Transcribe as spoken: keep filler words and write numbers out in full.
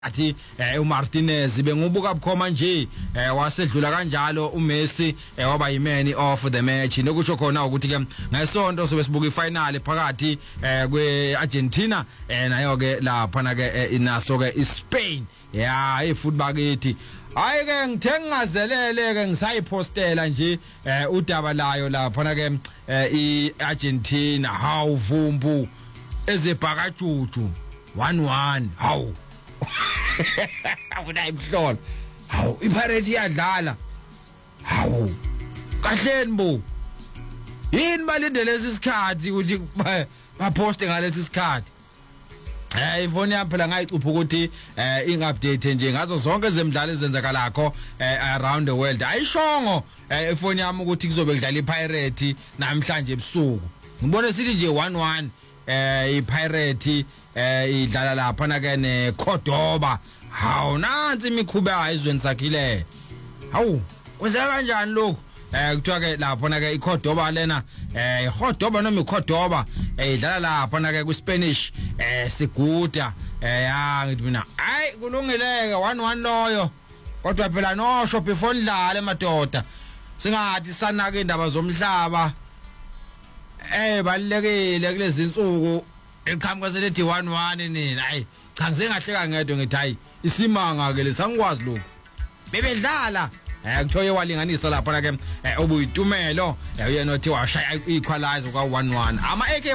athi uMartinez bengubuka bukhoma nje wasedlula kanjalo uMessi waba yimani of the match nokusho khona ukuthi ke ngesonto sobe sibuka ifinal phakathi kweArgentina nayo ke lapha na ke inaso ke iSpain ya ifootball kithi hayi ke ngithengazelele ke ngisayipostela nje udaba layo lapha na ke iArgentina hawu vumbu ezebhakajuju one one hawu awuna imhlolo hawu iPirate iyadlala hawu kahleni bo yini balindele lesi sikhathi ukuthi baposte ngalesi sikhathi eh ifoni yami phela ngayicupha ukuthi eh ing-update nje ngazo zonke ezemidlalo ezenzakalakho around the world ayishongo ifoni yami ukuthi kuzobe kudlala iPirate namhlanje ebusuku ngibone sithi nje one one eh iPirate eh idlala lapha na ke ne Cordoba hawu nansi imikhuba ayizweni sakhile hawu kwenzeka kanjani lokho eh kuthiwa ke lapha na ke iCordoba lena eh Cordoba noma iCordoba idlala lapha na ke kuSpanish eh siguda eh ya ngithi mina hayi kulungileke one one loyo kodwa phela no shop before idlala emadoda singathi sanake indaba zomhlaba eh balekile kulezi insuku eqhamuka selethi one one nina hayi cha ngisengahleka ngedwe ngithi hayi isimanga ke lesangikwazi lokho bebedlala eh kuthoye walinganisa lapha na ke obuyitumelo uyena othi washaya equalizer kwa one one ama